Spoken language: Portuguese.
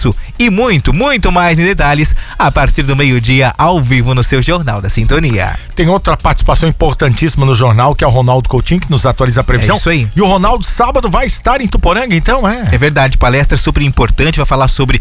isso e muito, muito mais em detalhes a partir do meio-dia ao vivo no seu Jornal da Sintonia. Tem outra participação importantíssima no jornal, que é o Ronaldo Coutinho, que nos atualiza a previsão. É isso aí. E o Ronaldo sábado vai estar em Tuporanga, então, É verdade, palestra super importante, vai falar sobre